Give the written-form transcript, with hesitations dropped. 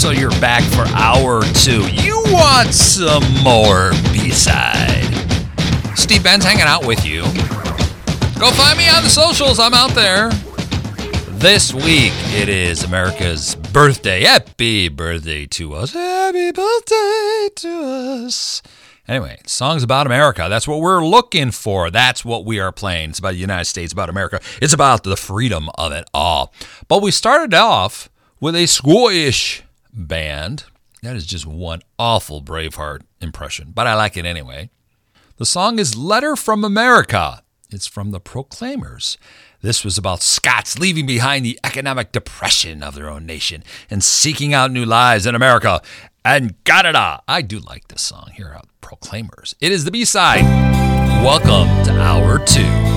So you're back for hour 2. You want some more B-side? Steve Benz hanging out with you. Go find me on the socials. I'm out there. This week, it is America's birthday. Happy birthday to us. Happy birthday to us. Anyway, songs about America. That's what we're looking for. That's what we are playing. It's about the United States, about America. It's about the freedom of it all. But we started off with a Scottish band. That is just one awful Braveheart impression, but I like it anyway. The song is Letter from America. It's from the Proclaimers. This was about Scots leaving behind the economic depression of their own nation and seeking out new lives in America and Canada. I do like this song. Here are Proclaimers. It is the B-side. Welcome to hour 2.